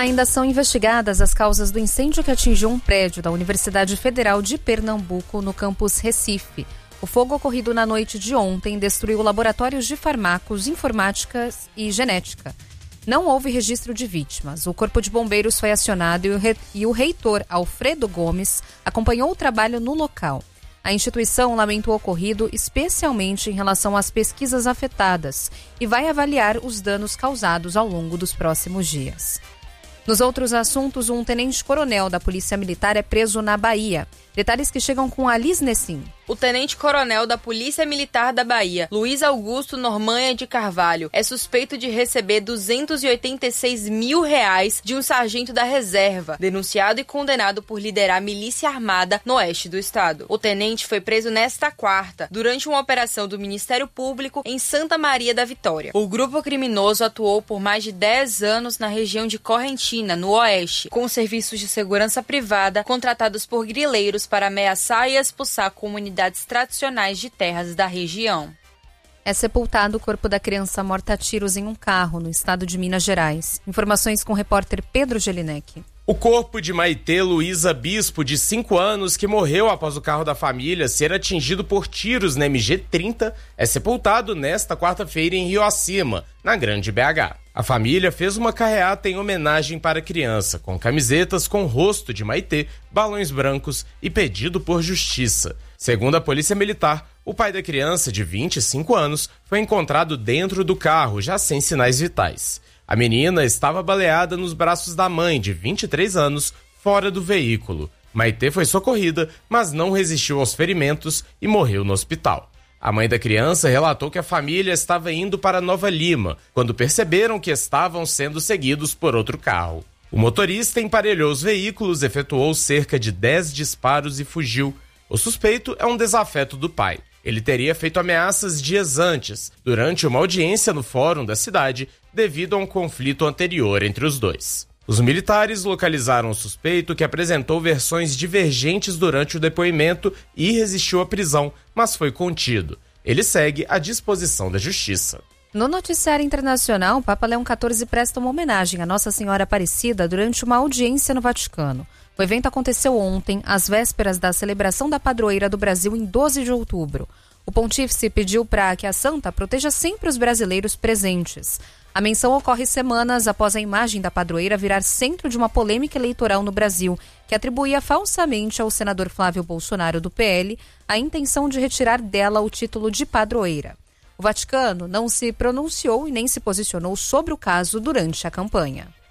Ainda são investigadas as causas do incêndio que atingiu um prédio da Universidade Federal de Pernambuco, no campus Recife. O fogo ocorrido na noite de ontem destruiu laboratórios de fármacos, informática e genética. Não houve registro de vítimas. O Corpo de Bombeiros foi acionado e o reitor, Alfredo Gomes, acompanhou o trabalho no local. A instituição lamenta o ocorrido, especialmente em relação às pesquisas afetadas, e vai avaliar os danos causados ao longo dos próximos dias. Nos outros assuntos, um tenente-coronel da Polícia Militar é preso na Bahia. Detalhes que chegam com Alice Nessim. O tenente-coronel da Polícia Militar da Bahia, Luiz Augusto Normanha de Carvalho, é suspeito de receber R$286 mil de um sargento da reserva, denunciado e condenado por liderar milícia armada no oeste do estado. O tenente foi preso nesta quarta, durante uma operação do Ministério Público em Santa Maria da Vitória. O grupo criminoso atuou por mais de 10 anos na região de Correntina, no oeste, com serviços de segurança privada contratados por grileiros para ameaçar e expulsar comunidades tradicionais de terras da região. É sepultado o corpo da criança morta a tiros em um carro no estado de Minas Gerais. Informações com o repórter Pedro Gelinek. O corpo de Maitê Luísa Bispo, de 5 anos, que morreu após o carro da família ser atingido por tiros na MG-30, é sepultado nesta quarta-feira em Rio Acima, na Grande BH. A família fez uma carreata em homenagem para a criança, com camisetas com o rosto de Maitê, balões brancos e pedido por justiça. Segundo a Polícia Militar, o pai da criança, de 25 anos, foi encontrado dentro do carro, já sem sinais vitais. A menina estava baleada nos braços da mãe, de 23 anos, fora do veículo. Maitê foi socorrida, mas não resistiu aos ferimentos e morreu no hospital. A mãe da criança relatou que a família estava indo para Nova Lima, quando perceberam que estavam sendo seguidos por outro carro. O motorista emparelhou os veículos, efetuou cerca de 10 disparos e fugiu. O suspeito é um desafeto do pai. Ele teria feito ameaças dias antes, durante uma audiência no fórum da cidade, devido a um conflito anterior entre os dois. Os militares localizaram o suspeito, que apresentou versões divergentes durante o depoimento e resistiu à prisão, mas foi contido. Ele segue à disposição da Justiça. No noticiário internacional, o Papa Leão XIV presta uma homenagem à Nossa Senhora Aparecida durante uma audiência no Vaticano. O evento aconteceu ontem, às vésperas da celebração da padroeira do Brasil em 12 de outubro. O pontífice pediu para que a santa proteja sempre os brasileiros presentes. A menção ocorre semanas após a imagem da padroeira virar centro de uma polêmica eleitoral no Brasil, que atribuía falsamente ao senador Flávio Bolsonaro do PL a intenção de retirar dela o título de padroeira. O Vaticano não se pronunciou e nem se posicionou sobre o caso durante a campanha.